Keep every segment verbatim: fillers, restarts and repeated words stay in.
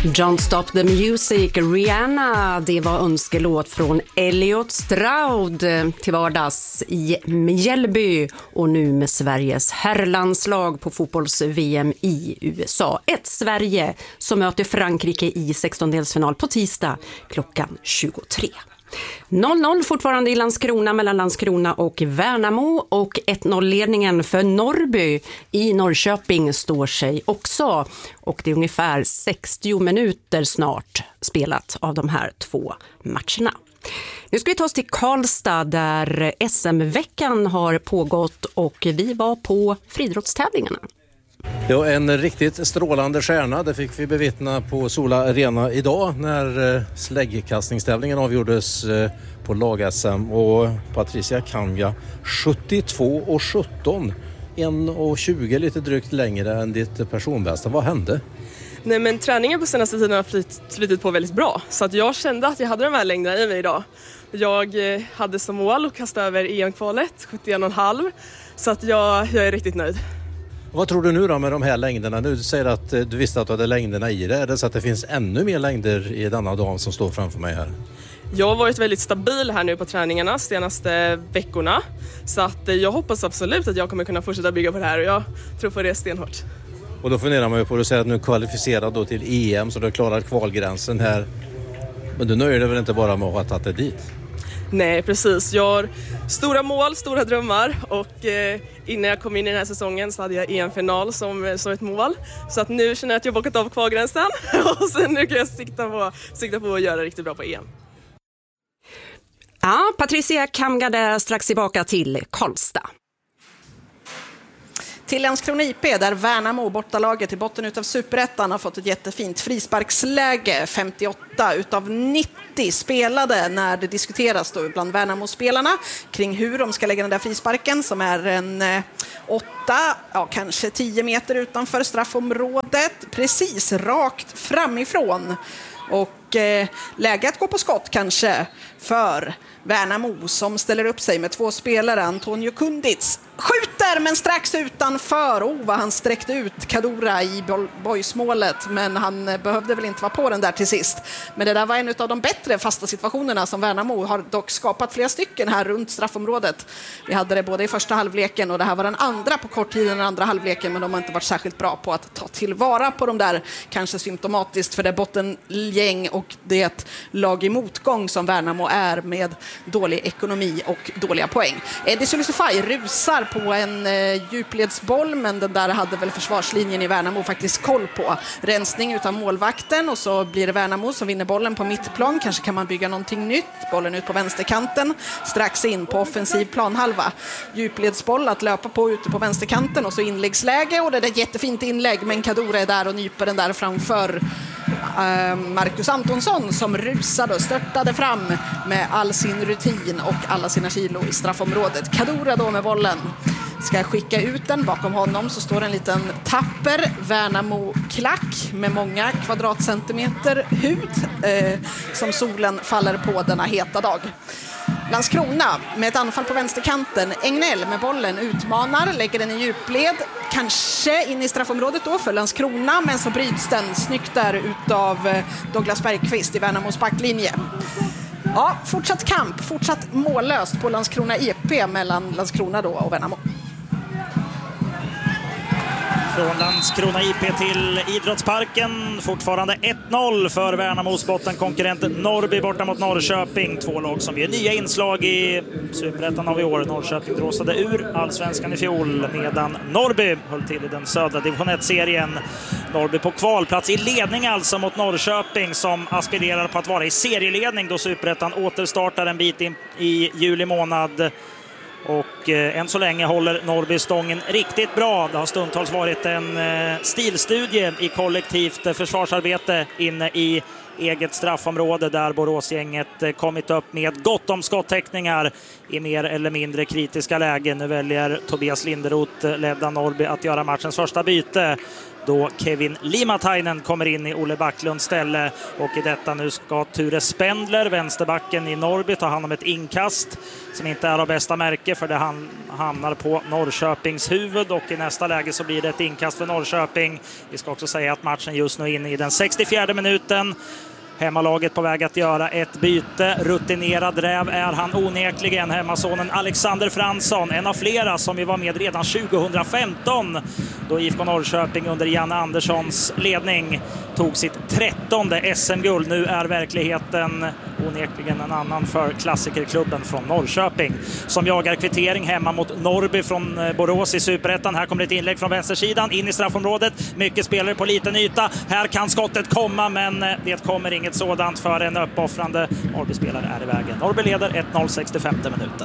Don't Stop the Music, Rihanna, det var önskelåt från Elliot Stroud till vardags i Mjällby och nu med Sveriges herrlandslag på fotbolls-V M i U S A. Ett Sverige som möter Frankrike i sextondelsfinal på tisdag klockan tjugotre. noll noll fortfarande i Landskrona mellan Landskrona och Värnamo och ett noll-ledningen för Norrby i Norrköping står sig också. Och det är ungefär sextio minuter snart spelat av de här två matcherna. Nu ska vi ta oss till Karlstad där S M-veckan har pågått och vi var på friidrottstävlingarna. Ja, en riktigt strålande stjärna, det fick vi bevittna på Sola Arena idag när släggkastningstävlingen avgjordes på lag-S M och Patricia Kamga sjuttiotvå och sjutton, en och tjugo lite drygt längre än ditt personbästa. Vad hände? Nej, men träningen på senaste tiden har flyt, flyttit på väldigt bra så att jag kände att jag hade de här längderna i mig idag. Jag eh, hade som mål att kasta över E M-kvalet sjuttioen komma fem så att jag, jag är riktigt nöjd. Vad tror du nu då med de här längderna? Nu säger att du visste att du hade längderna i det. Är det så att det finns ännu mer längder i denna dam som står framför mig här? Jag har varit väldigt stabil här nu på träningarna de senaste veckorna. Så att jag hoppas absolut att jag kommer kunna fortsätta bygga på det här och jag tror på det stenhårt. Och då funderar man ju på att säga att nu är kvalificerad då till E M så du har klarat kvalgränsen här. Men du nöjer dig väl inte bara med att ha tagit dig dit? Nej, precis. Jag har stora mål, stora drömmar och eh, innan jag kom in i den här säsongen så hade jag E M-final som, som ett mål. Så att nu känner jag att jag har bockat av kvalgränsen och sen nu kan jag sikta på, sikta på att göra riktigt bra på E M. Ja, Patricia Kamga där strax tillbaka till Karlstad. Till Landskrona I P där Värnamo, bortalaget i botten utav Superettan, har fått ett jättefint frisparksläge. femtioåtta utav nittio spelade när det diskuteras då bland Värnamo-spelarna kring hur de ska lägga den där frisparken som är en eh, åtta, ja, kanske tio meter utanför straffområdet. Precis rakt framifrån. Och eh, läge att gå på skott kanske för Värnamo som ställer upp sig med två spelare. Antonio Kunditz skjuter men strax utanför. Oh, vad han sträckte ut Kadura i boysmålet, men han behövde väl inte vara på den där till sist. Men det där var en av de bättre fasta situationerna som Värnamo har dock skapat flera stycken här runt straffområdet. Vi hade det både i första halvleken och det här var den andra på kort tid, den andra halvleken, men de har inte varit särskilt bra på att ta tillvara på de där, kanske symptomatiskt för det bottengäng och det lag i motgång som Värnamo är med dålig ekonomi och dåliga poäng. Eddie Sulisify rusar på en eh, djupledsboll, men den där hade väl försvarslinjen i Värnamo faktiskt koll på. Rensning utav målvakten och så blir det Värnamo som vinner bollen på mittplan. Kanske kan man bygga någonting nytt. Bollen ut på vänsterkanten, strax in på offensiv planhalva. Djupledsboll att löpa på ute på vänsterkanten och så inläggsläge och det är ett jättefint inlägg, men Kadura är där och nyper den där framför Marcus Antonsson som rusade och störtade fram med all sin rutin och alla sina kilo i straffområdet. Kadura då med bollen ska skicka ut den. Bakom honom så står en liten tapper Värnamo-klack med många kvadratcentimeter hud eh, som solen faller på denna heta dag. Landskrona med ett anfall på vänsterkanten. Engnell med bollen utmanar, lägger den i djupled. Kanske in i straffområdet då för Landskrona, men så bryts den snyggt där utav Douglas Bergqvist i Värnamos backlinje. Ja, fortsatt kamp, fortsatt mållöst på Landskrona I P mellan Landskrona då och Värnamo. Från Landskrona I P till Idrottsparken. Fortfarande ett noll för Värnamos bottenkonkurrent Norrby borta mot Norrköping. Två lag som ger nya inslag i Superettan av i år. Norrköping dråsade ur Allsvenskan i fjol medan Norrby höll till i den södra division ett-serien. Norrby på kvalplats i ledning alltså mot Norrköping som aspirerar på att vara i serieledning då Superettan återstartar en bit in i juli månad. Och eh, än så länge håller Norrby stången riktigt bra. Det har stundtals varit en eh, stilstudie i kollektivt eh, försvarsarbete inne i eget straffområde där Boråsgänget eh, kommit upp med gott om skottäckningar i mer eller mindre kritiska lägen. Nu väljer Tobias Linderoth, eh, ledda Norrby, att göra matchens första byte. då Kevin Limatainen kommer in i Olle Backlunds ställe. Och i detta nu ska Ture Spendler, vänsterbacken i Norrby, ta hand om ett inkast som inte är av bästa märke, för det han hamnar på Norrköpings huvud, och i nästa läge så blir det ett inkast för Norrköping. Vi ska också säga att matchen just nu är inne i den sextiofjärde minuten. Hemmalaget på väg att göra ett byte. Rutinerad räv är han onekligen, hemmasonen Alexander Fransson. En av flera som vi var med redan tjugohundrafemton då I F K Norrköping under Janne Anderssons ledning tog sitt trettonde S M-guld. Nu är verkligheten onekligen en annan för klassikerklubben från Norrköping, som jagar kvittering hemma mot Norrby från Borås i Superettan. Här kommer ett inlägg från vänstersidan in i straffområdet. Mycket spelare på liten yta. Här kan skottet komma, men det kommer inget sådant för en uppoffrande Norrby-spelare är i vägen. Norrby leder ett noll, sextiofemte minuten.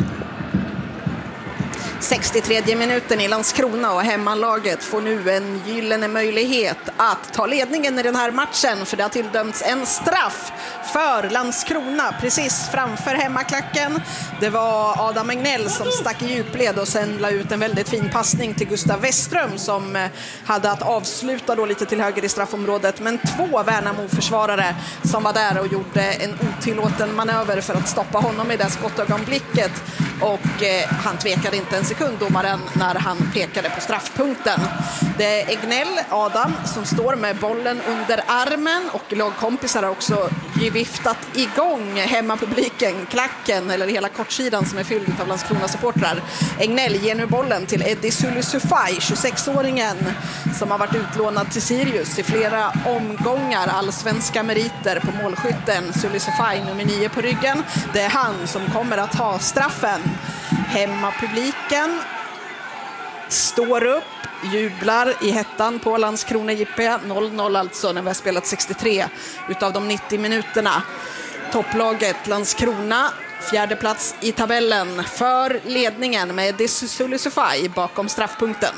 sextiotredje minuten i Landskrona, och hemmalaget får nu en gyllene möjlighet att ta ledningen i den här matchen, för det har tilldömts en straff för Landskrona precis framför hemmaklacken. Det var Adam Egnell som stack i djupled och sen la ut en väldigt fin passning till Gustav Westström som hade att avsluta då lite till höger i straffområdet, men två Värnamo-försvarare som var där och gjorde en otillåten manöver för att stoppa honom i det skottögonblicket, och eh, han tvekade inte en sekund, domaren, när han pekade på straffpunkten. Det är Egnell, Adam, som står med bollen under armen, och lagkompisar har också viftat igång hemmapubliken, klacken eller hela kortsidan som är fylld av Landskrona-supportrar. Egnell ger nu bollen till Eddie Sulisufaj, tjugosex-åringen som har varit utlånad till Sirius i flera omgångar, allsvenska meriter på målskytten. Sulisufaj nummer nio på ryggen. Det är han som kommer att ha straffen. Hemmapubliken står upp, jublar i hettan på Landskrona J P. noll noll alltså när vi har spelat sextiotre utav de nittio minuterna. Topplaget Landskrona, fjärde plats i tabellen, för ledningen med Eddie Sulisufaj bakom straffpunkten.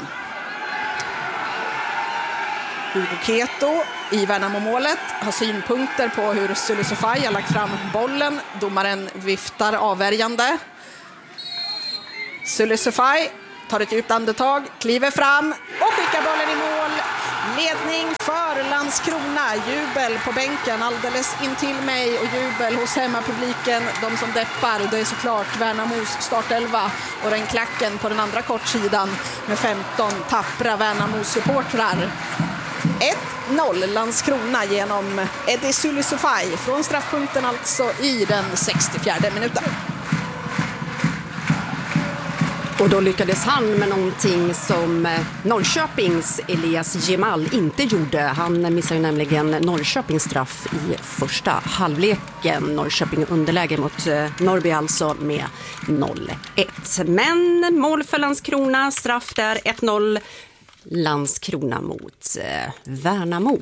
Hugo Keto i Värnamo-målet har synpunkter på hur Sulisufaj har lagt fram bollen. Domaren viftar avvärjande. Sulisufaj tar ett djupt andetag, kliver fram och skickar bollen i mål. Ledning för Landskrona. Jubel på bänken alldeles intill mig, och jubel hos hemmapubliken, de som deppar. Det är såklart Värnamos startelva och den klacken på den andra kortsidan med femton tappra Värnamo-supportrar. ett noll Landskrona genom Eddie Sulisufaj från straffpunkten, alltså i den sextiofjärde minuten. Och då lyckades han med någonting som Norrköpings Elias Gemal inte gjorde. Han missade nämligen Norrköpings straff i första halvleken. Norrköping underläge mot Norrby alltså med noll ett. Men mål för Landskrona, straff där ett noll. Landskrona mot eh, Värnamo.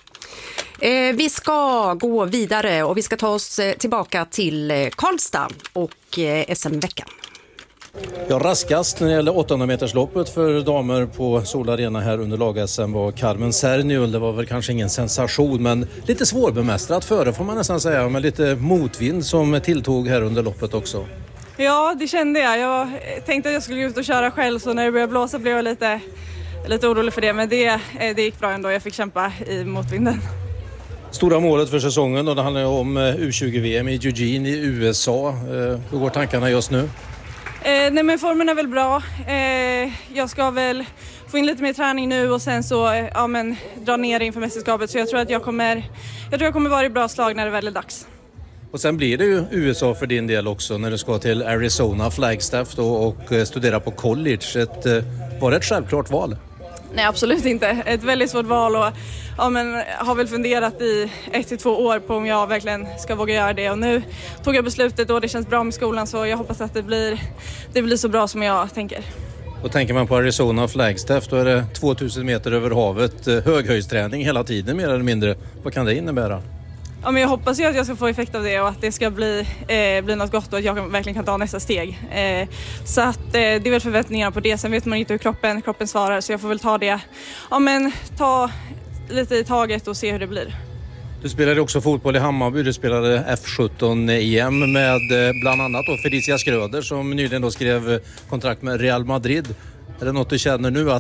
Eh, vi ska gå vidare och vi ska ta oss eh, tillbaka till eh, Karlstad och eh, S M-veckan. Ja, raskast när det gäller åttahundra metersloppet för damer på Sola Arena här under lag-S M var Carmen Serniul. Det var väl kanske ingen sensation, men lite svårbemästrat före får man nästan säga, med lite motvind som tilltog här under loppet också. Ja, det kände jag. Jag tänkte att jag skulle ut och köra själv, så när det började blåsa blev jag lite, lite orolig för det, men det, det gick bra ändå. Jag fick kämpa i motvinden. Stora målet för säsongen, och det handlar om U tjugo-V M i Eugene i U S A. Hur går tankarna just nu? Eh, nej men formen är väl bra. Eh, jag ska väl få in lite mer träning nu och sen så eh, ja, men, dra ner inför mästerskapet. Så jag tror att jag kommer, jag tror jag kommer vara i bra slag när det väl är dags. Och sen blir det ju U S A för din del också när du ska till Arizona, Flagstaff då, och studera på college. Ett, var det ett självklart val? Nej, absolut inte. Ett väldigt svårt val, och ja, men, har väl funderat i ett till två år på om jag verkligen ska våga göra det. Och nu tog jag beslutet och det känns bra med skolan, så jag hoppas att det blir, det blir så bra som jag tänker. Och tänker man på Arizona och Flagstaff, då är det tvåtusen meter över havet, höghöjdsträning hela tiden mer eller mindre. Vad kan det innebära? Ja, men jag hoppas ju att jag ska få effekt av det och att det ska bli, eh, bli något gott och att jag verkligen kan ta nästa steg. Eh, så att, eh, det är väl förväntningarna på det. Sen vet man inte hur kroppen, kroppen svarar, så jag får väl ta det. Ja, men ta lite i taget och se hur det blir. Du spelade också fotboll i Hammarby. Du spelade F sjutton E M med bland annat då Felicia Skröder som nyligen då skrev kontrakt med Real Madrid. Är det något du känner nu att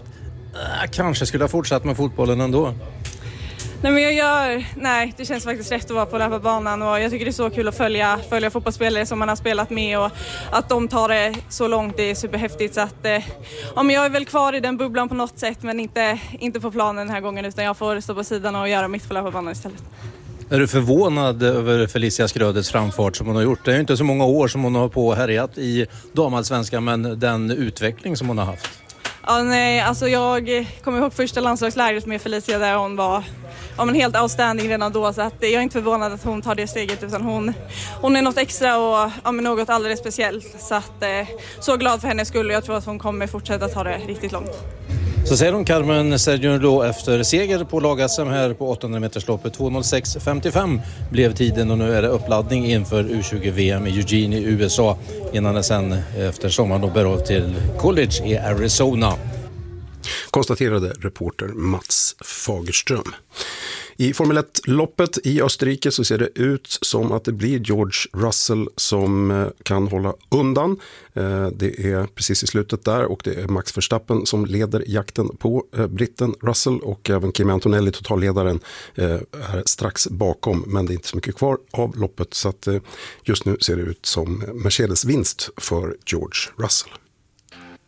Äh, kanske skulle jag fortsatt med fotbollen ändå. Nej, men jag gör, nej, det känns faktiskt rätt att vara på löparbanan och jag tycker det är så kul att följa, följa fotbollsspelare som man har spelat med och att de tar det så långt, det är superhäftigt. Så att, eh, ja, jag är väl kvar i den bubblan på något sätt, men inte, inte på planen den här gången, utan jag får stå på sidan och göra mitt på löparbanan istället. Är du förvånad över Felicia Skrödets framfart som hon har gjort? Det är ju inte så många år som hon har på och härjat i damallsvenskan, men den utveckling som hon har haft. Ja, nej, alltså jag kommer ihåg första landslagslägret med Felicia där hon var ja, men helt outstanding redan då, så att jag är inte förvånad att hon tar det steget, utan hon, hon är något extra och ja, men något alldeles speciellt. Så att eh, så glad för hennes skull och jag tror att hon kommer fortsätta ta det riktigt långt. Så säger hon Carmen Sergio då efter seger på lag-S M här på åttahundra metersloppet. två noll sex femtiofem blev tiden och nu är det uppladdning inför U tjugo V M i Eugene i U S A innan det sen efter sommaren då bär av till college i Arizona. Konstaterade reporter Mats Fagerström. I Formel ett-loppet i Österrike så ser det ut som att det blir George Russell som kan hålla undan. Det är precis i slutet där och det är Max Verstappen som leder jakten på britten Russell och även Kimi Antonelli, totalledaren, är strax bakom, men det är inte så mycket kvar av loppet så att just nu ser det ut som Mercedes vinst för George Russell.